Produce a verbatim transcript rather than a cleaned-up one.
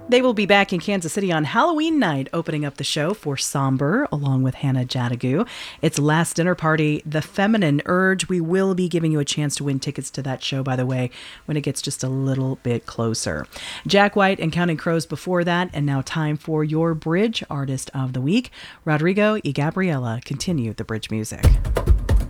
They will be back in Kansas City on Halloween night, opening up the show for Somber, along with Hannah Jadagu. It's Last Dinner Party, The Feminine Urge. We will be giving you a chance to win tickets to that show, by the way, when it gets just a little bit closer. Jack White and Counting Crows before that, and now time for your Bridge Artist of the Week. Rodrigo y Gabriela continue the Bridge music.